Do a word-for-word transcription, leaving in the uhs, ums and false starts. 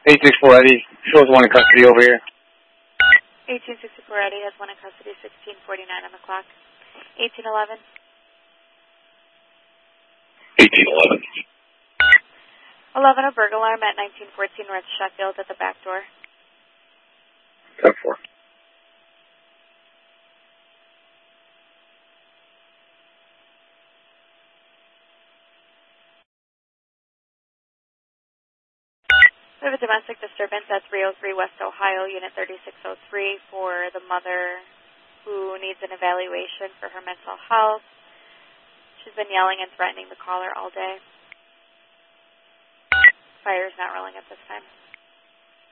eight six four Eddie. Shows one in custody over here. eighteen sixty-four Eddie has one in custody, sixteen forty-nine on the clock. eighteen eleven. eighteen eleven. eleven, a burglar alarm at nineteen fourteen West Sheffield at the back door. ten four. We have a domestic disturbance at three oh three West Ohio, Unit thirty-six oh three, for the mother who needs an evaluation for her mental health. She's been yelling and threatening the caller all day. Fire is not rolling at this time.